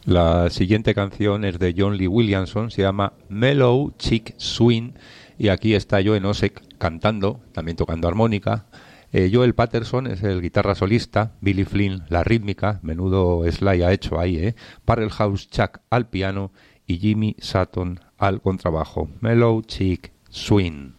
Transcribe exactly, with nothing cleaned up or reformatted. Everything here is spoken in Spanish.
La siguiente canción es de John Lee Williamson, se llama Mellow Chick Swing, y aquí está Joe Nosek cantando, también tocando armónica. Eh, Joel Patterson es el guitarra solista, Billy Flynn la rítmica, menudo slide ha hecho ahí, ¿eh? Parrelhouse Chuck al piano y Jimmy Sutton al contrabajo. Mellow Chick Swing.